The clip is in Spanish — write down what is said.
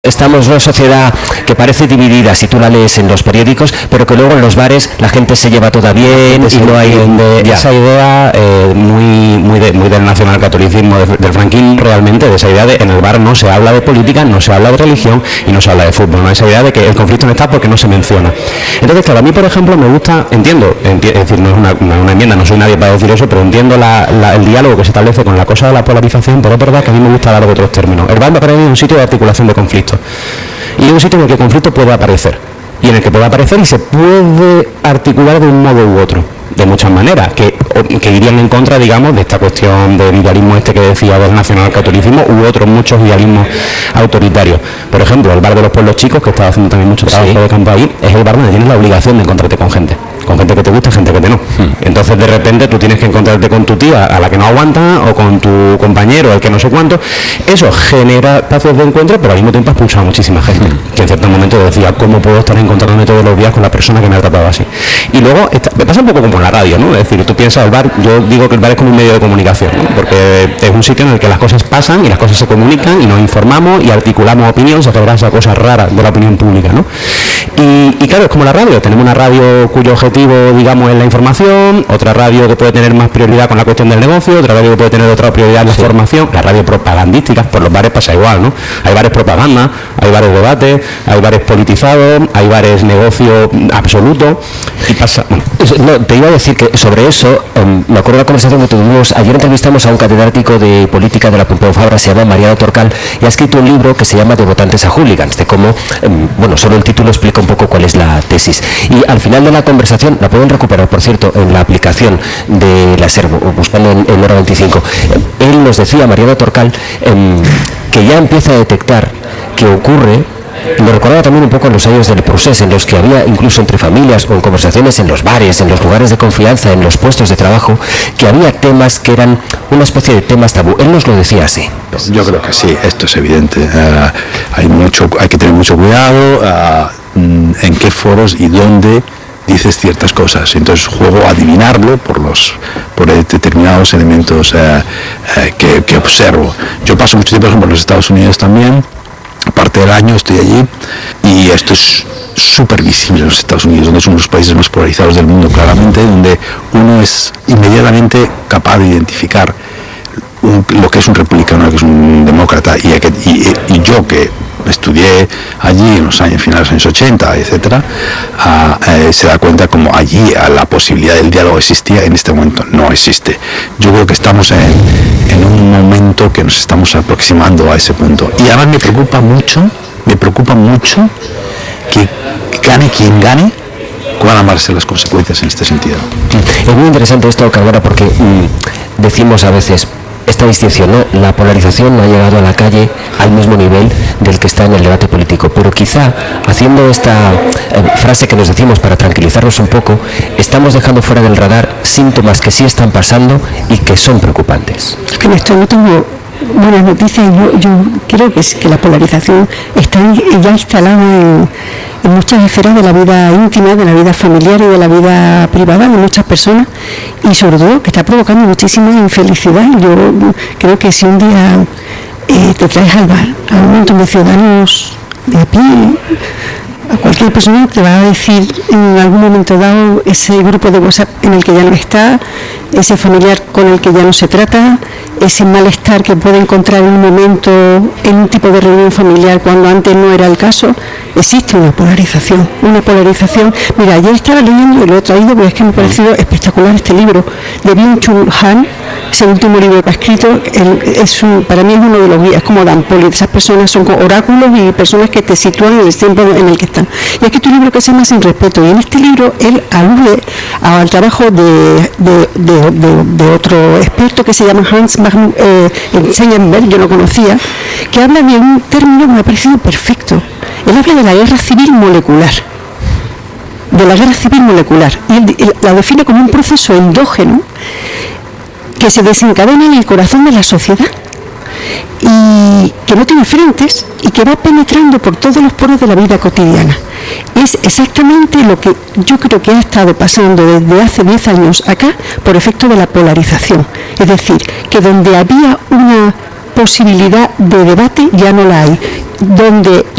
Estamos en una sociedad que parece dividida si tú la lees en los periódicos, pero que luego en los bares la gente se lleva toda bien y no hay esa idea muy del nacionalcatolicismo, del franquismo, realmente, de esa idea de en el bar no se habla de política, no se habla de religión y no se habla de fútbol, ¿no? Esa idea de que el conflicto no está porque no se menciona. Entonces, claro, a mí, por ejemplo, me gusta, entiendo, es decir, no es una enmienda, no soy nadie para decir eso, pero entiendo el diálogo que se establece con la cosa de la polarización, pero es verdad que a mí me gusta hablar de otros términos. El bar para mí es un sitio de articulación de conflictos. Y es un sitio en el que el conflicto puede aparecer, y en el que puede aparecer y se puede articular de un modo u otro, de muchas maneras, que irían en contra, digamos, de esta cuestión del idealismo que decía del nacionalcatolicismo u otros muchos idealismos autoritarios. Por ejemplo, el bar de los pueblos chicos, que estaba haciendo también mucho trabajo de campo ahí, es el bar donde tienes la obligación de encontrarte con gente que te gusta y gente que te no. Entonces, de repente, tú tienes que encontrarte con tu tía a la que no aguanta, o con tu compañero al que no sé cuánto. Eso genera espacios de encuentro, pero al mismo tiempo ha expulsado a muchísima gente, que en cierto momento decía, ¿cómo puedo estar encontrándome todos los días con la persona que me ha tratado así? Y luego, me pasa un poco como en la radio, ¿no? Es decir, tú piensas, el bar, yo digo que el bar es como un medio de comunicación, ¿no? Porque es un sitio en el que las cosas pasan y las cosas se comunican y nos informamos y articulamos opinión, se podrá esas cosas raras de la opinión pública, ¿no? Y claro, es como la radio, tenemos una radio cuyo objetivo, digamos, es la información, otra radio que puede tener más prioridad con la cuestión del negocio, otra radio que puede tener otra prioridad en la formación, la radio propagandística. Por los bares pasa igual, ¿no? Hay bares propaganda, hay bares debate, hay bares politizados, hay bares negocio absoluto, y pasa... Bueno. No, te iba a decir que sobre eso, me acuerdo de la conversación que tuvimos, ayer entrevistamos a un catedrático de política de la Pompeu Fabra, se llama Mariano Torcal, y ha escrito un libro que se llama De votantes a hooligans, de cómo, bueno, solo el título explica un poco cuál es la tesis. Y al final de la conversación, la pueden recuperar, por cierto, en la aplicación de la SER, buscando en Hora 25. Él nos decía, Mariano Torcal, que ya empieza a detectar que ocurre. Lo recordaba también un poco en los años del procés, en los que había, incluso entre familias o en conversaciones en los bares, en los lugares de confianza, en los puestos de trabajo, que había temas que eran una especie de temas tabú. Él nos lo decía así. Yo creo que sí, esto es evidente. Hay que tener mucho cuidado en qué foros y dónde dices ciertas cosas. Entonces juego a adivinarlo por determinados elementos que observo. Yo paso mucho tiempo, por ejemplo, en los Estados Unidos también. Parte del año estoy allí y esto es súper visible en los Estados Unidos, donde son los países más polarizados del mundo, claramente, donde uno es inmediatamente capaz de identificar lo que es un republicano, lo que es un demócrata, y yo que estudié allí en los años finales de los años 80, etcétera, se da cuenta como allí la posibilidad del diálogo existía, en este momento no existe. Yo creo que estamos en un momento que nos estamos aproximando a ese punto, y además me preocupa mucho que gane quien gane, cuáles van a ser las consecuencias en este sentido. Es muy interesante esto, Carmona, porque decimos a veces esta distinción, ¿no? La polarización no ha llegado a la calle al mismo nivel del que está en el debate político, pero quizá haciendo esta frase que nos decimos para tranquilizarnos un poco, estamos dejando fuera del radar síntomas que sí están pasando y que son preocupantes. Es que esto no tengo buenas noticias. Yo creo que la polarización está ya instalada en muchas esferas de la vida íntima, de la vida familiar y de la vida privada de muchas personas, y sobre todo que está provocando muchísima infelicidad. Yo creo que si un día te traes al bar a un montón de ciudadanos de a pie, a cualquier persona te va a decir en algún momento dado ese grupo de WhatsApp en el que ya no está, ese familiar con el que ya no se trata, ese malestar que puede encontrar en un momento en un tipo de reunión familiar cuando antes no era el caso. Existe una polarización. Mira, ayer estaba leyendo y lo he traído porque es que me ha parecido espectacular este libro de Byung-Chul Han, ese último libro que ha escrito. Para mí es uno de los guías, como Dan Poli. Esas personas son oráculos y personas que te sitúan en el tiempo en el que están. Y ha escrito un libro que se llama Sin Respeto, y en este libro él alude al trabajo de otro experto que se llama Hans Enzengenberg, yo lo conocía, que habla de un término que me ha parecido perfecto. Él habla de la guerra civil molecular. Y él la define como un proceso endógeno que se desencadena en el corazón de la sociedad y que no tiene frentes y que va penetrando por todos los poros de la vida cotidiana. Es exactamente lo que yo creo que ha estado pasando desde hace 10 años acá por efecto de la polarización. Es decir, que donde había posibilidad de debate ya no la hay. Donde